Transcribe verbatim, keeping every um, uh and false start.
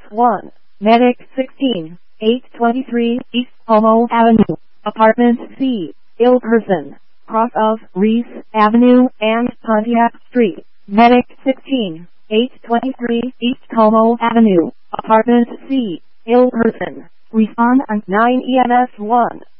one, Medic sixteen, eight twenty-three East Homo Avenue, Apartment C, ill person, cross of Reese Avenue and Pontiac Street. Medic sixteen, eight twenty-three East Homo Avenue, Apartment C, ill person. Respond on nine E M S one.